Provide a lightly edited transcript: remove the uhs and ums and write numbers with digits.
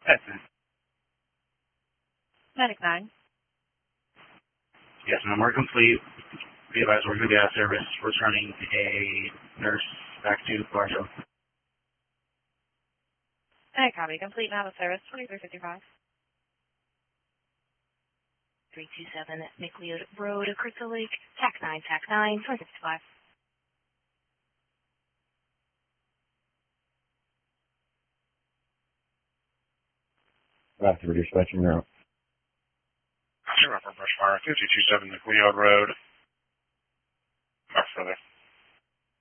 That's it. Medic 9. Yes, ma'am. We're complete. Be advised we're going to be out of service. Returning a nurse back to Barstow. Medic copy. Complete and out of service. 2355. 327 McLeod Road, Crystal Lake. TAC 9, TAC 9, 2055. Back to dispatching route. Zero for brush fire, 527 McLeod Road. Not further.